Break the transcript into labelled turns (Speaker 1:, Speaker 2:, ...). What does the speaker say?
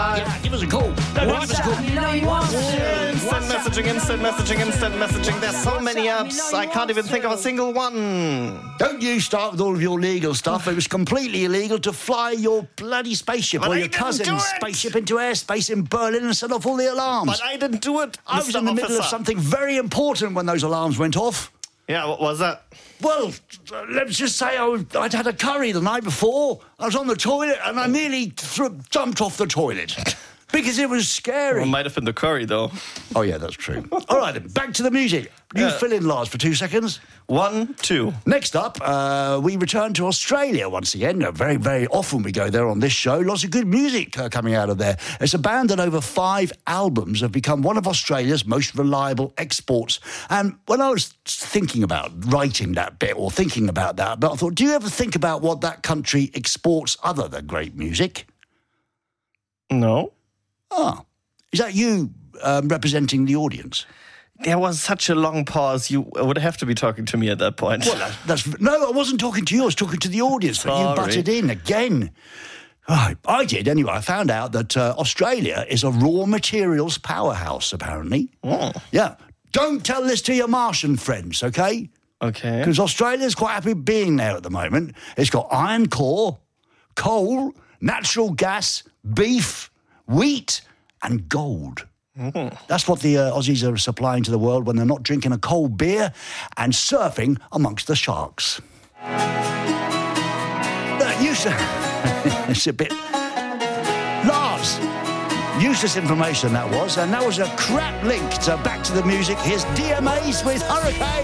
Speaker 1: Yeah, give us a call. No, give us a call.
Speaker 2: You know you want to.
Speaker 3: Instant messaging. There's so many apps, I can't even think of a single one.
Speaker 1: Don't you start with all of your legal stuff. It was completely illegal to fly your bloody spaceship or your cousin's spaceship into airspace in Berlin and set off all the alarms.
Speaker 3: But I didn't do it,
Speaker 1: I was in the middle of something very important when those alarms went off.
Speaker 3: Yeah, what was that?
Speaker 1: Well, let's just say I'd had a curry the night before. I was on the toilet and I nearly jumped off the toilet. Because it was scary.
Speaker 3: Well, it might have been the curry, though.
Speaker 1: Oh, yeah, that's true. All right, then, back to the music. You fill in, Lars, for 2 seconds.
Speaker 3: 1, 2.
Speaker 1: Next up, we return to Australia once again. Very, very often we go there on this show. Lots of good music coming out of there. It's a band that over 5 albums have become one of Australia's most reliable exports. And when I was thinking about writing that bit or thinking about that, but I thought, do you ever think about what that country exports other than great music?
Speaker 3: No.
Speaker 1: Ah, is that you representing the audience?
Speaker 3: There was such a long pause. You would have to be talking to me at that point.
Speaker 1: Well, no, I wasn't talking to you. I was talking to the audience. But you butted in again. Oh, I did anyway. I found out that Australia is a raw materials powerhouse, apparently.
Speaker 3: Oh.
Speaker 1: Yeah. Don't tell this to your Martian friends, okay?
Speaker 3: Okay.
Speaker 1: Because Australia's quite happy being there at the moment. It's got iron core, coal, natural gas, beef, wheat and gold. That's what the Aussies are supplying to the world when they're not drinking a cold beer and surfing amongst the sharks. It's a bit... Lars, useless information that was, and that was a crap link to Back to the Music. Here's DMAs with Hurricane.